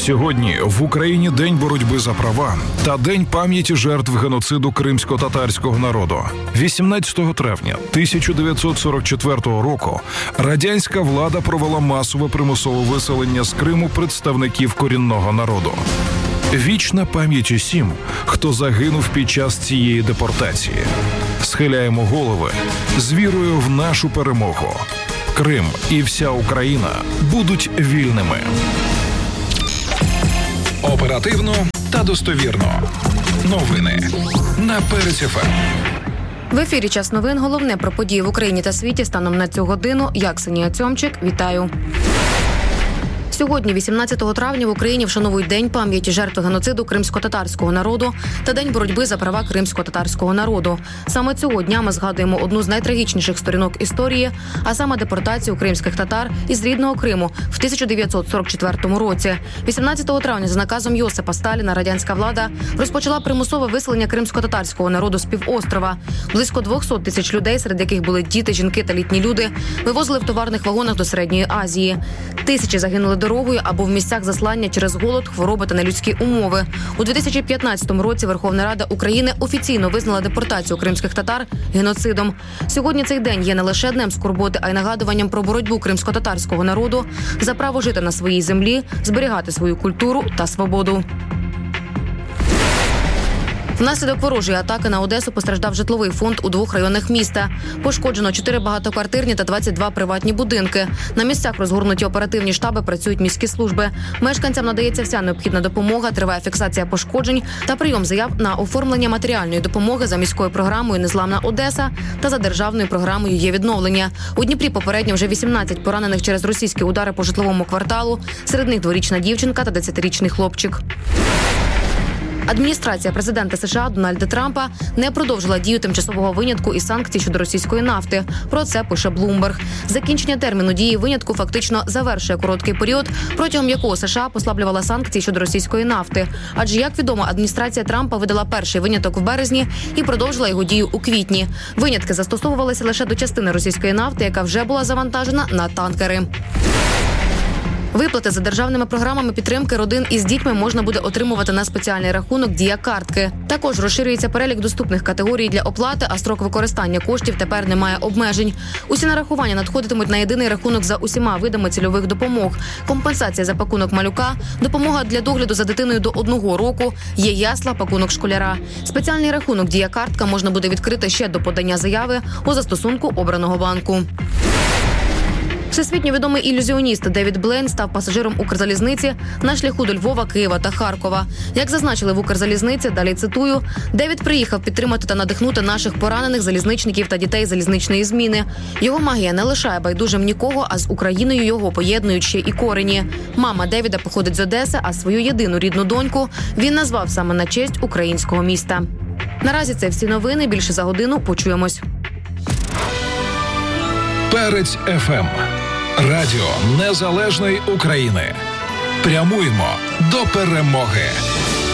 Сьогодні в Україні День боротьби за права та День пам'яті жертв геноциду кримсько-татарського народу. 18 травня 1944 року радянська влада провела масове примусове виселення з Криму представників корінного народу. Вічна пам'ять усім, хто загинув під час цієї депортації. Схиляємо голови з вірою в нашу перемогу. Крим і вся Україна будуть вільними. Оперативно та достовірно. Новини на Перець ФМ. В ефірі «Час новин». Головне про події в Україні та світі станом на цю годину. Я, Ксенія Цьомчик. Вітаю. Сьогодні, 18 травня, в Україні вшановують День пам'яті жертв геноциду кримсько-татарського народу та День боротьби за права кримсько-татарського народу. Саме цього дня ми згадуємо одну з найтрагічніших сторінок історії, а саме депортацію кримських татар із рідного Криму в 1944 році. 18 травня за наказом Йосипа Сталіна радянська влада розпочала примусове виселення кримсько-татарського народу з півострова. Близько 200 тисяч людей, серед яких були діти, жінки та літні люди, вивозили в товарних вагонах до Середньої Азії. Тисячі загинули дорогою або в місцях заслання через голод, хвороби та нелюдські умови. У 2015 році Верховна Рада України офіційно визнала депортацію кримських татар геноцидом. Сьогодні цей день є не лише днем скорботи, а й нагадуванням про боротьбу кримсько-татарського народу за право жити на своїй землі, зберігати свою культуру та свободу. Внаслідок ворожої атаки на Одесу постраждав житловий фонд у 2 районах міста. Пошкоджено 4 багатоквартирні та 22 приватні будинки. На місцях розгорнуті оперативні штаби, працюють міські служби. Мешканцям надається вся необхідна допомога, триває фіксація пошкоджень та прийом заяв на оформлення матеріальної допомоги за міською програмою «Незламна Одеса» та за державною програмою «Є відновлення». У Дніпрі попередньо вже 18 поранених через російські удари по житловому кварталу. Серед них 2-річна дівчинка та 10-річний хлопчик. Адміністрація президента США Дональда Трампа не продовжила дію тимчасового винятку і санкцій щодо російської нафти. Про це пише Bloomberg. Закінчення терміну дії винятку фактично завершує короткий період, протягом якого США послаблювала санкції щодо російської нафти. Адже, як відомо, адміністрація Трампа видала перший виняток в березні і продовжила його дію у квітні. Винятки застосовувалися лише до частини російської нафти, яка вже була завантажена на танкери. Виплати за державними програмами підтримки родин із дітьми можна буде отримувати на спеціальний рахунок «Дія картки». Також розширюється перелік доступних категорій для оплати, а строк використання коштів тепер не має обмежень. Усі нарахування надходитимуть на єдиний рахунок за усіма видами цільових допомог. Компенсація за пакунок малюка, допомога для догляду за дитиною до 1 року, є ясла, пакунок школяра. Спеціальний рахунок «Дія картка» можна буде відкрити ще до подання заяви у застосунку обраного банку. Всесвітньо відомий ілюзіоніст Девід Блейн став пасажиром Укрзалізниці на шляху до Львова, Києва та Харкова. Як зазначили в Укрзалізниці, далі цитую, «Девід приїхав підтримати та надихнути наших поранених залізничників та дітей залізничної зміни. Його магія не лишає байдужим нікого, а з Україною його поєднують ще і корені. Мама Девіда походить з Одеси, а свою єдину рідну доньку він назвав саме на честь українського міста». Наразі це всі новини. Більше за годину почуємось. Перець ФМ. Радіо Незалежної України. Прямуємо до перемоги.